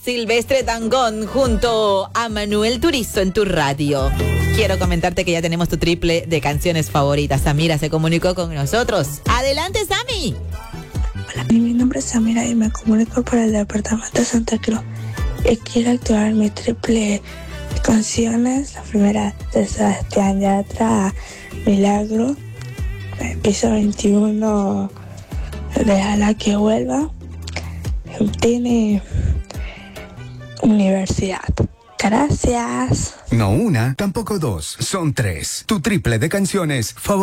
Silvestre Dangond junto a Manuel Turizo en tu radio. Quiero comentarte que ya tenemos tu triple de canciones favoritas. Samira se comunicó con nosotros. ¡Adelante, Sami! Hola, mi nombre es Samira y me comunico por el departamento de Santa Cruz. Y quiero activar mi triple de canciones. La primera de Sebastián Yatra, Milagro. Piso 21, Déjala que vuelva. Tiene Universidad. Gracias. No una, tampoco dos, son tres. Tu triple de canciones favoritas.